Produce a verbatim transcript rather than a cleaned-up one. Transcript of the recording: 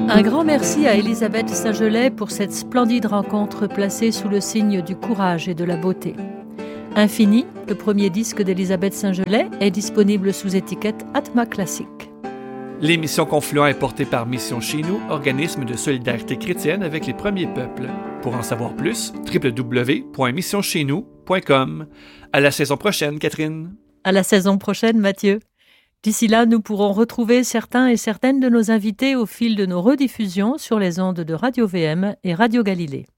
Un grand merci à Élisabeth Saint-Gelais pour cette splendide rencontre placée sous le signe du courage et de la beauté. Infini, le premier disque d'Élisabeth Saint-Gelais, est disponible sous étiquette Atma Classique. L'émission Confluent est portée par Mission Chez Nous, organisme de solidarité chrétienne avec les premiers peuples. Pour en savoir plus, w w w point mission chez nous point com. À la saison prochaine, Catherine. À la saison prochaine, Mathieu. D'ici là, nous pourrons retrouver certains et certaines de nos invités au fil de nos rediffusions sur les ondes de Radio V M et Radio Galilée.